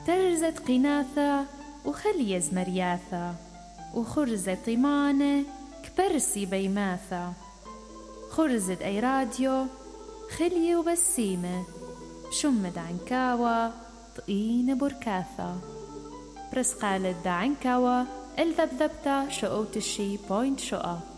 ترزت قناثة وخليز مرياثة، وخرزت طمانة كبرسي بيماثة. خرزت أي راديو خلي وبسيمة، شمد عنكاوة طقين بركاثة. برس قالت دا عنكاوة الذبذبتا شقوت الشي بوينت شقا.